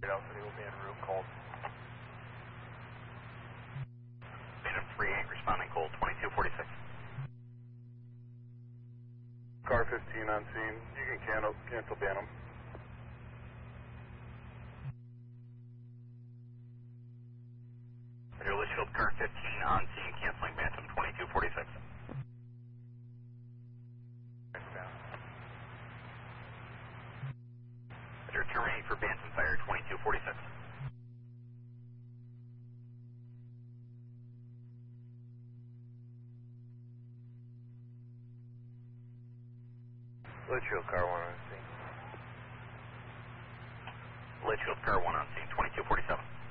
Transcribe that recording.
Alpha will be en route, cold. Phantom 38 responding cold, 2246. Car 15 on scene. You can cancel Bantam. Roger, Litchfield, car 15 on scene, canceling Bantam, 2246. Roger, terminate for Bantam fire, 2246. Litchfield, car 1 on scene. Litchfield, car 1 on scene, 2247.